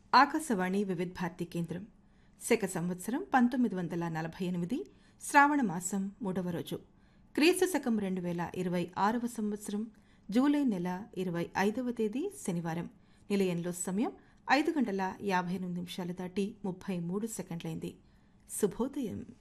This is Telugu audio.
ఆకాశవాణి వివిధ భారతి కేంద్రం. శక సంవత్సరం 1948 శ్రావణ మాసం 3వ రోజు, క్రీస్తు శకం 2026వ సంవత్సరం జూలై నెల 25వ తేదీ శనివారం. నిలయంలో సమయం 5 గంటల 58 నిమిషాలు దాటి 33 సెకండ్లైంది. శుభోదయం.